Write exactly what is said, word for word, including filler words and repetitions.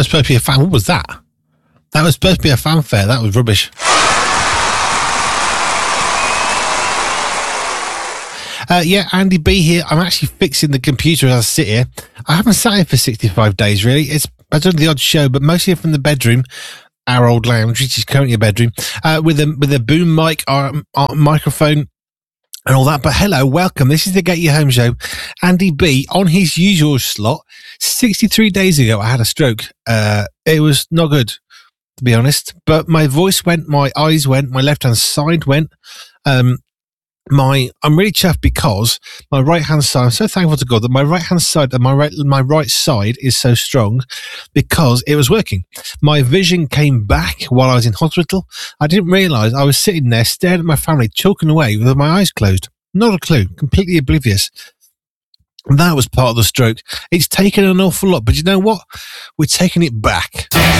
was supposed to be a fan. What was that? That was supposed to be a fanfare. That was rubbish. Uh, yeah, Andy B here. I'm actually fixing the computer as I sit here. I haven't sat here for sixty-five days, really. It's I've done the odd show, but mostly from the bedroom, our old lounge, which is currently a bedroom, uh, with a with a boom mic, our, our microphone, and all that. But hello, welcome. This is the Get You Home show. Andy B on his usual slot. sixty-three days ago, I had a stroke. Uh, it was not good, to be honest. But my voice went, my eyes went, my left hand side went. Um, My, I'm really chuffed because my right hand side, I'm so thankful to God that my right hand side and my right, my right side is so strong because it was working. My vision came back while I was in hospital. I didn't realise I was sitting there staring at my family, choking away with my eyes closed. Not a clue, completely oblivious. And that was part of the stroke. It's taken an awful lot, but you know what? We're taking it back.